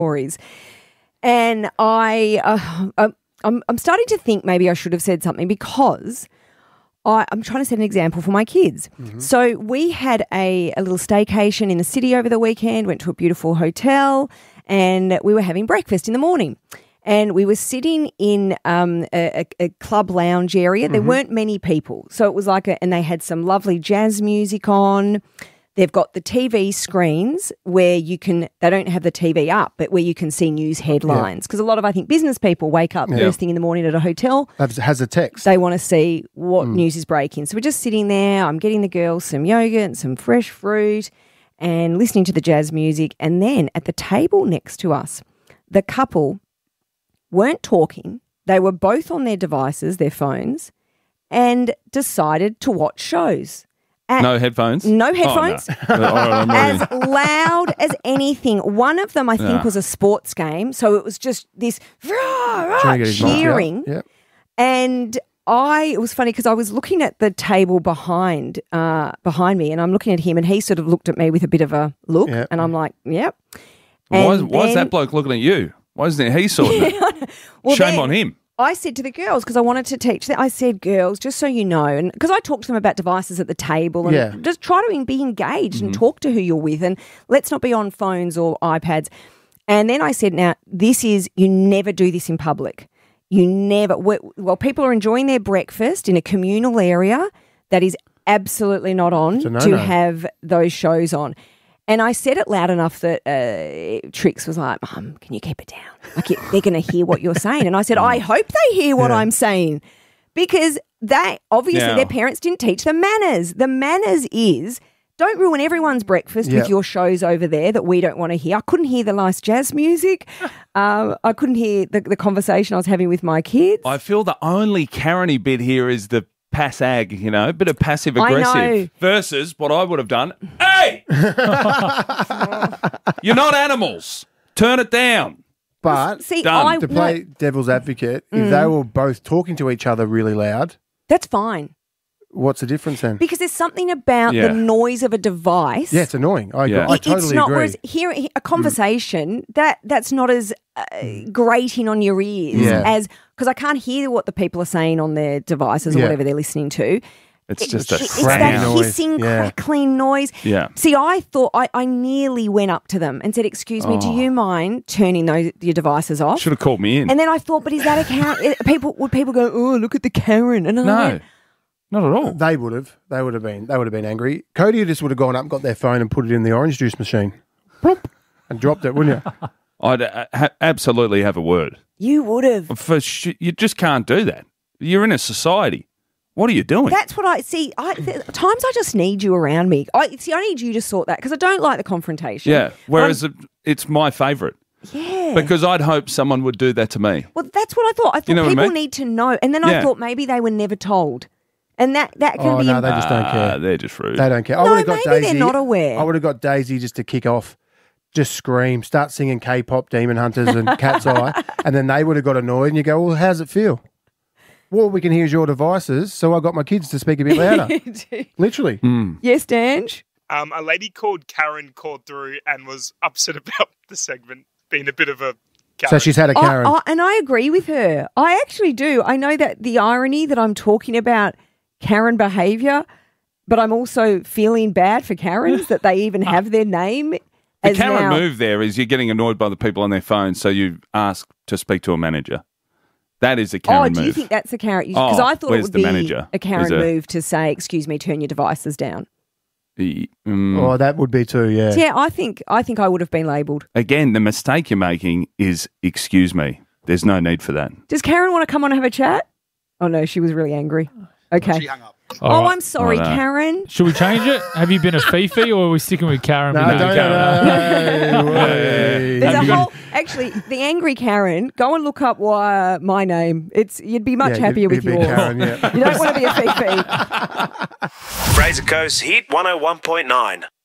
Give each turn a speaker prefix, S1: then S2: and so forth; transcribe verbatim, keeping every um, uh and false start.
S1: stories. And I, uh, I'm, I'm starting to think maybe I should have said something because I, I'm trying to set an example for my kids. Mm-hmm. So we had a, a little staycation in the city over the weekend, went to a beautiful hotel, and we were having breakfast in the morning. And we were sitting in um, a, a club lounge area. There mm-hmm. weren't many people. So it was like a, and they had some lovely jazz music on. They've got the T V screens where you can, they don't have the T V up, but where you can see news headlines. Because yeah. a lot of, I think, business people wake up yeah. first thing in the morning at a hotel.
S2: Has a text.
S1: They want to see what mm. news is breaking. So we're just sitting there. I'm getting the girls some yogurt and some fresh fruit and listening to the jazz music. And then at the table next to us, the couple weren't talking. They were both on their devices, their phones, and decided to watch shows. At,
S3: no headphones?
S1: No headphones.
S3: Oh, no.
S1: As loud as anything. One of them, I think,
S3: yeah.
S1: was a sports game. So it was just this rah, rah, cheering.
S2: Yep.
S1: And I, it was funny because I was looking at the table behind uh, behind me, and I'm looking at him, and he sort of looked at me with a bit of a look. Yep. And I'm like, yep.
S3: And why is, why then, is that bloke looking at you? Why isn't he sorting it?
S1: Well,
S3: Shame
S1: then,
S3: on him.
S1: I said to the girls, because I wanted to teach them, I said, girls, just so you know, and because I talked to them about devices at the table and
S2: yeah.
S1: just try to be engaged mm-hmm. and talk to who you're with, and let's not be on phones or iPads. And then I said, now, this is, you never do this in public. You never, well, people are enjoying their breakfast in a communal area, that is absolutely not on
S2: no-no.
S1: to have those shows on. And I said it loud enough that uh, Trix was like, Mum, can you keep it down? Like, they're going to hear what you're saying. And I said, I hope they hear what yeah. I'm saying, because they obviously
S3: yeah.
S1: their parents didn't teach them manners. The manners is don't ruin everyone's breakfast
S2: yep.
S1: with your shows over there that we don't want to hear. I couldn't hear the nice jazz music. um, I couldn't hear the, the conversation I was having with my kids.
S3: I feel the only Karen-y bit here is the pass ag, you know, a bit of passive aggressive versus what I would have done. Hey, you're not animals. Turn it down.
S2: But
S1: See,
S3: Done.
S1: I,
S2: to play
S1: no,
S2: devil's advocate,
S1: Mm.
S2: if they were both talking to each other really loud,
S1: that's fine,
S2: what's the difference then?
S1: because there's something about
S3: Yeah.
S1: the noise of a device.
S2: Yeah, it's annoying. I,
S3: Yeah.
S2: I
S1: It-
S2: totally
S1: it's not,
S2: agree.
S1: whereas here, a conversation, that that's not as uh, grating on your ears
S2: Yeah.
S1: as, because I can't hear what the people are saying on their devices or
S2: Yeah.
S1: whatever they're listening to.
S3: It's
S1: It-
S3: just a
S1: it's
S3: sound.
S1: that
S2: noise.
S1: hissing,
S2: Yeah.
S1: crackling noise.
S3: Yeah.
S1: See, I thought, I, I nearly went up to them and said, excuse me, do
S3: Oh.
S1: you mind turning those your devices off?
S3: Should have called me in.
S1: And then I thought, but is that a Karen? people, would people go, oh, look at the Karen? And I'm
S3: no,
S1: like,
S3: not at all.
S2: They would have. They would have been. They would have been angry. Cody just would have gone up, got their phone, and put it in the orange juice machine, Plop, and dropped it, wouldn't you?
S3: I'd uh, ha- absolutely have a word.
S1: you would have.
S3: For sh- you just can't do that. You're in a society. What are you doing?
S1: That's what I see. I, th- times I just need you around me. I see. I need you to sort that because I don't like the confrontation.
S3: yeah. Whereas it, it's my favourite
S1: yeah.
S3: because I'd hope someone would do that to me.
S1: Well, that's what I thought. I thought
S3: You know what I
S1: people
S3: mean?
S1: need to know, and then
S3: Yeah.
S1: I thought maybe they were never told, and that that can
S2: Oh,
S1: be.
S2: no,
S1: im-
S2: they just don't
S3: Ah,
S2: care.
S3: they're just rude.
S2: They don't care. I
S1: No,
S2: would have got
S1: maybe they're
S2: Daisy.
S1: not aware.
S2: I would have got Daisy just to kick off, just scream, start singing K-pop, Demon Hunters, and Cat's Eye, and then they would have got annoyed. And you go, well, how's it feel? Well, we can hear your devices, so I got my kids to speak a bit louder. Literally.
S3: Mm.
S1: Yes, Dange.
S4: Um, a lady called Karen called through and was upset about the segment being a bit of a Karen.
S2: So she's had a Karen.
S1: I, I, and I agree with her. I actually do. I know that the irony that I'm talking about Karen behaviour, but I'm also feeling bad for Karens that they even have their name.
S3: The
S1: as
S3: Karen
S1: now.
S3: move there is you're getting annoyed by the people on their phones, so you ask to speak to a manager. That is a Karen
S1: Oh,
S3: move.
S1: do you think that's a Karen? Because
S3: Oh,
S1: I thought it
S3: where's
S1: would
S3: the
S1: be
S3: manager?
S1: a Karen
S3: Is it-
S1: move to say, excuse me, turn your devices down.
S3: The- mm,
S2: Oh, that would be too, yeah.
S1: So, yeah, I think I think I would have been labelled.
S3: Again, the mistake you're making is, excuse me, there's no need for that.
S1: Does Karen want to come on and have a chat? Oh, no, she was really angry. Okay.
S4: She hung up.
S1: Oh,
S5: All right.
S1: I'm sorry,
S3: Oh, no.
S1: Karen.
S5: Should we change it? Have you been a Fifi or are we sticking with Karen?
S2: No,
S5: with
S2: don't.
S5: Karen?
S2: No, way.
S1: There's
S5: Have
S1: a
S5: you got-
S1: whole, actually, the angry Karen. Go and look up why, uh, my name. It's you'd be much
S2: Yeah,
S1: happier
S2: you'd
S1: with
S2: be
S1: yours.
S2: Karen, yeah.
S1: You don't want to be a Fifi.
S6: Fraser Coast Hit one oh one point nine.